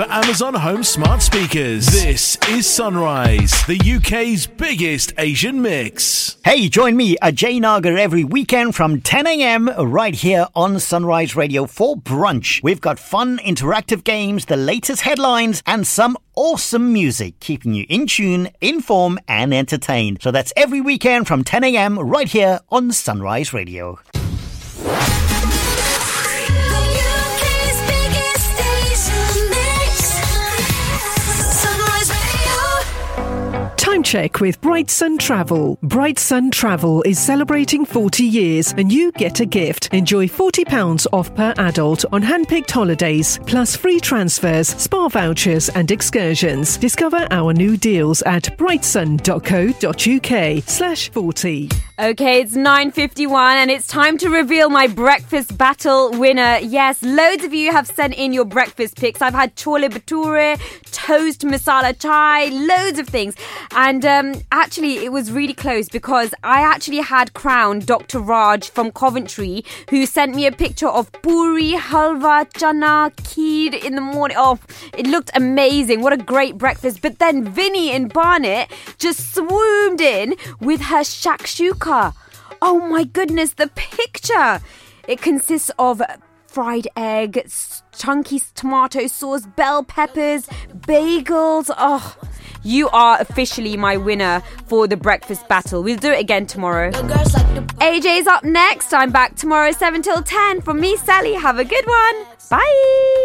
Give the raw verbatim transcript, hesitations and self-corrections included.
For Amazon Home Smart Speakers. This is Sunrise, the U K's biggest Asian mix. Hey, join me, Ajay Nagar, every weekend from ten a.m. right here on Sunrise Radio for brunch. We've got fun, interactive games, the latest headlines, and some awesome music, keeping you in tune, informed, and entertained. So that's every weekend from ten a.m. right here on Sunrise Radio. Time check with Bright Sun Travel. Bright Sun Travel is celebrating forty years and you get a gift. Enjoy forty pounds off per adult on hand-picked holidays, plus free transfers, spa vouchers and excursions. Discover our new deals at brightsun.co.uk slash 40. Okay, it's nine fifty-one and it's time to reveal my breakfast battle winner. Yes, loads of you have sent in your breakfast picks. I've had chole bhature, toast masala chai, loads of things. And um, actually, it was really close because I actually had crowned Doctor Raj from Coventry, who sent me a picture of puri, halwa, chana, kheer in the morning. Oh, it looked amazing. What a great breakfast. But then Vinny in Barnet just swooned in with her shakshuka. Oh my goodness, the picture. It consists of fried egg, chunky tomato sauce, bell peppers, bagels. Oh, you are officially my winner for the breakfast battle. We'll do it again tomorrow. A J's up next. I'm back tomorrow seven till ten. From me, Sally. Have a good one. Bye.